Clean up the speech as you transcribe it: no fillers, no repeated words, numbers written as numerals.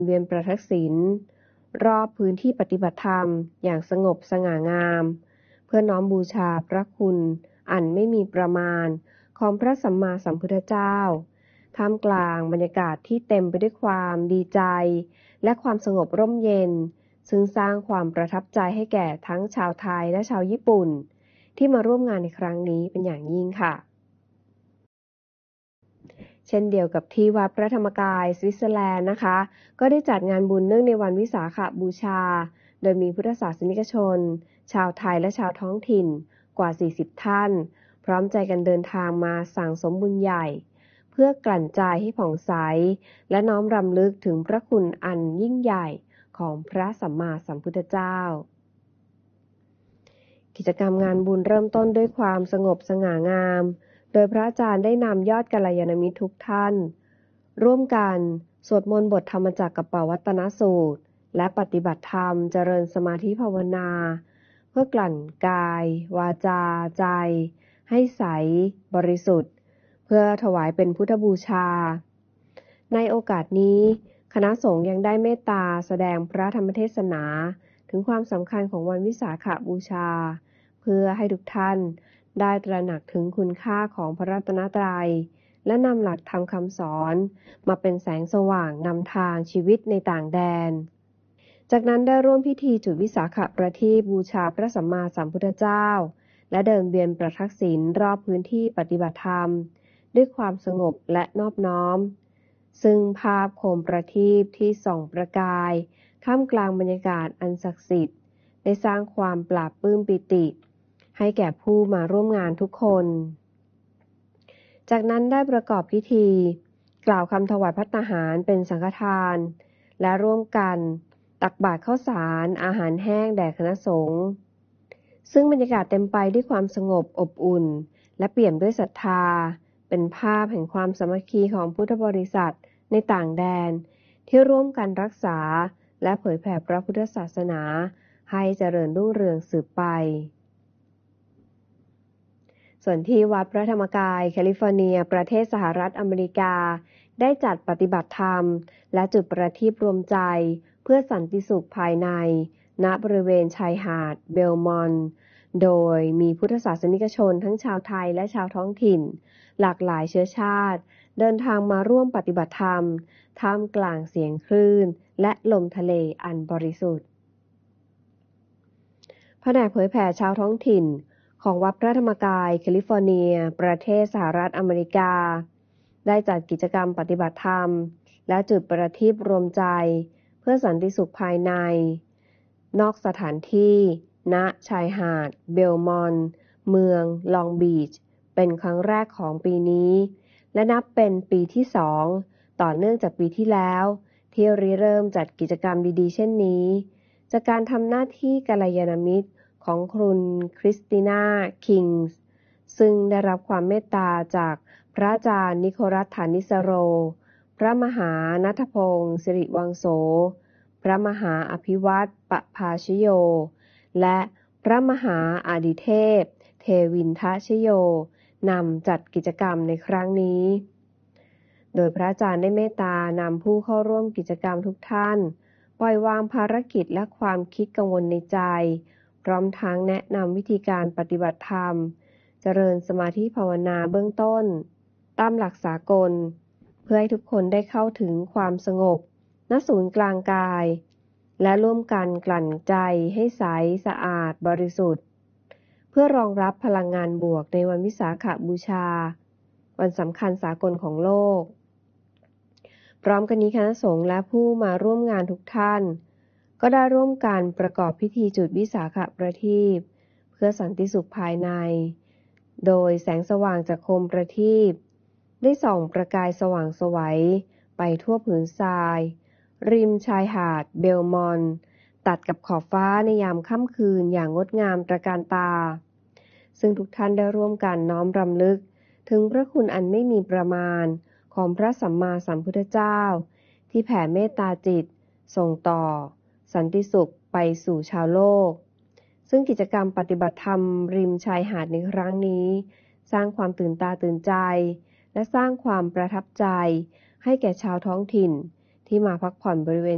เวียนประทักษิณรอบพื้นที่ปฏิบัติธรรมอย่างสงบสง่างามเพื่อน้อมบูชาพระคุณอันไม่มีประมาณของพระสัมมาสัมพุทธเจ้าท่ามกลางบรรยากาศที่เต็มไปด้วยความดีใจและความสงบร่มเย็นซึ่งสร้างความประทับใจให้แก่ทั้งชาวไทยและชาวญี่ปุ่นที่มาร่วมงานในครั้งนี้เป็นอย่างยิ่งค่ะเช่นเดียวกับที่วัดพระธรรมกายสวิตเซอร์แลนด์นะคะก็ได้จัดงานบุญเนื่องในวันวิสาขบูชาโดยมีพุทธศาสนิกชนชาวไทยและชาวท้องถิ่นกว่า40ท่านพร้อมใจกันเดินทางมาสั่งสมบุญใหญ่เพื่อกลั่นใจให้ผ่องใสและน้อมรำลึกถึงพระคุณอันยิ่งใหญ่ของพระสัมมาสัมพุทธเจ้ากิจกรรมงานบุญเริ่มต้นด้วยความสงบสง่างามโดยพระอาจารย์ได้นำยอดกัลยาณมิตรทุกท่านร่วมกันสวดมนต์บทธรรมจักรกัปปวัตตนสูตรและปฏิบัติธรรมเจริญสมาธิภาวนาเพื่อกลั่นกายวาจาใจให้ใสบริสุทธิ์เพื่อถวายเป็นพุทธบูชาในโอกาสนี้คณะสงฆ์ยังได้เมตตาแสดงพระธรรมเทศนาถึงความสำคัญของวันวิสาขบูชาเพื่อให้ทุกท่านได้ตระหนักถึงคุณค่าของพระรัตนตรัยและนำหลักธรรมคำสอนมาเป็นแสงสว่างนำทางชีวิตในต่างแดนจากนั้นได้ร่วมพิธีจุดวิสาขประทีปบูชาพระสัมมาสัมพุทธเจ้าและเดินเวียนประทักษิณรอบพื้นที่ปฏิบัติธรรมด้วยความสงบและนอบน้อมซึ่งภาพโคมประทีปที่ส่องประกายท่ามกลางบรรยากาศอันศักดิ์สิทธิ์ได้สร้างความปลาบปลื้มปิติให้แก่ผู้มาร่วมงานทุกคนจากนั้นได้ประกอบพิธีกล่าวคำถวายภัตตาหารเป็นสังฆทานและร่วมกันตักบาตรข้าวสารอาหารแห้งแด่คณะสงฆ์ซึ่งบรรยากาศเต็มไปด้วยความสงบอบอุ่นและเปี่ยมด้วยศรัทธาเป็นภาพแห่งความสามัคคีของพุทธบริษัทในต่างแดนที่ร่วมกันรักษาและเผยแผ่พระพุทธศาสนาให้เจริญรุ่งเรืองสืบไปส่วนที่วัดพระธรรมกายแคลิฟอร์เนียประเทศสหรัฐอเมริกาได้จัดปฏิบัติธรรมและจุดประทีปรวมใจเพื่อสันติสุขภายในณบริเวณชายหาดเบลมอนต์โดยมีพุทธศาสนิกชนทั้งชาวไทยและชาวท้องถิ่นหลากหลายเชื้อชาติเดินทางมาร่วมปฏิบัติธรรมท่ามกลางเสียงคลื่นและลมทะเลอันบริสุทธิ์แผนกเผยแผ่ชาวท้องถิ่นของวัดพระธรรมกายแคลิฟอร์เนียประเทศสหรัฐอเมริกาได้จัดกิจกรรมปฏิบัติธรรมและจุดประทีปรวมใจเพื่อสันติสุขภายในนอกสถานที่ณชายหาดเบลมอนต์เมืองลองบีชเป็นครั้งแรกของปีนี้และนับเป็นปีที่2ต่อเนื่องจากปีที่แล้วที่เริ่มจัดกิจกรรมดีๆเช่นนี้จากการทำหน้าที่กัลยาณมิตรของคุณคริสติน่าคิงส์ซึ่งได้รับความเมตตาจากพระอาจารย์นิโคลัสฐานิสโรพระมหาณัฐพงศ์สิริวังโสพระมหาอภิวัตปภาชโยและพระมหาอาดิเทพเทวินทชโยนำจัดกิจกรรมในครั้งนี้โดยพระอาจารย์ได้เมตตานำผู้เข้าร่วมกิจกรรมทุกท่านปล่อยวางภารกิจและความคิดกังวลในใจพร้อมทั้งแนะนำวิธีการปฏิบัติธรรมเจริญสมาธิภาวนาเบื้องต้นตามหลักสากลเพื่อให้ทุกคนได้เข้าถึงความสงบณศูนย์กลางกายและร่วมกันกลั่นใจให้ใสสะอาดบริสุทธิ์เพื่อรองรับพลังงานบวกในวันวิสาขบูชาวันสำคัญสากลของโลกพร้อมกันนี้คณะสงฆ์และผู้มาร่วมงานทุกท่านก็ได้ร่วมกันประกอบพิธีจุดวิสาขประทีปเพื่อสันติสุขภายในโดยแสงสว่างจากโคมประทีปได้ส่องประกายสว่างไสวไปทั่วผืนทรายริมชายหาดเบลมอนต์ตัดกับขอบฟ้าในยามค่ำคืนอย่างงดงามตระการตาซึ่งทุกท่านได้ร่วมกันน้อมรำลึกถึงพระคุณอันไม่มีประมาณของพระสัมมาสัมพุทธเจ้าที่แผ่เมตตาจิตส่งต่อสันติสุขไปสู่ชาวโลกซึ่งกิจกรรมปฏิบัติธรรมริมชายหาดในครั้งนี้สร้างความตื่นตาตื่นใจและสร้างความประทับใจให้แก่ชาวท้องถิ่นที่มาพักผ่อนบริเวณ